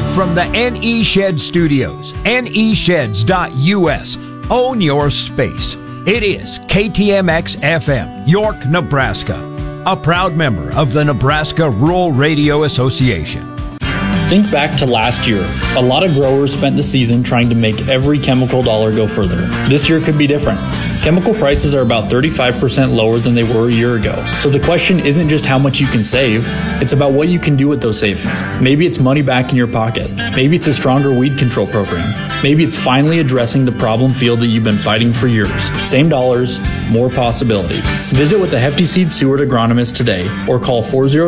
Live from the NE Shed Studios, nesheds.us. Own your space. It is KTMX FM, York, Nebraska, a proud member of the Nebraska Rural Radio Association. Think back to last year. A lot of growers spent the season trying to make every chemical dollar go further. This year could be different. Chemical prices are about 35% lower than they were a year ago. So the question isn't just how much you can save, it's about what you can do with those savings. Maybe it's money back in your pocket. Maybe it's a stronger weed control program. Maybe it's finally addressing the problem field that you've been fighting for years. Same dollars, more possibilities. Visit with a Hefty Seed Seward agronomist today or call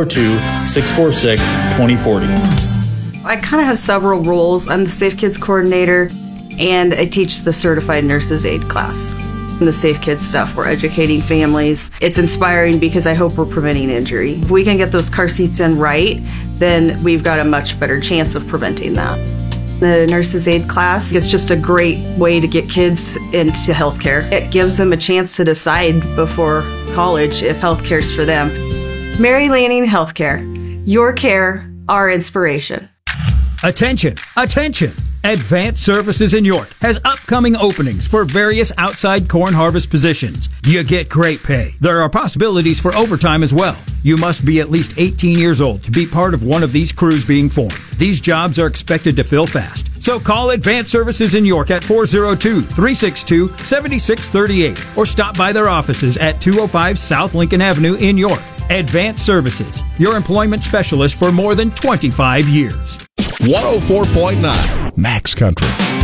402-646-2040. I kind of have several roles. I'm the Safe Kids coordinator, and I teach the Certified Nurses Aid class. In the Safe Kids stuff, we're educating families. It's inspiring because I hope we're preventing injury. If we can get those car seats in right, then we've got a much better chance of preventing that. The Nurses Aid class is just a great way to get kids into healthcare. It gives them a chance to decide before college if healthcare's for them. Mary Lanning Healthcare. Your care, our inspiration. Attention, attention! Advanced Services in York has upcoming openings for various outside corn harvest positions. You get great pay. There are possibilities for overtime as well. You must be at least 18 years old to be part of one of these crews being formed. These jobs are expected to fill fast. So call Advanced Services in York at 402-362-7638 or stop by their offices at 205 South Lincoln Avenue in York. Advanced Services, your employment specialist for more than 25 years. 104.9 Max Country.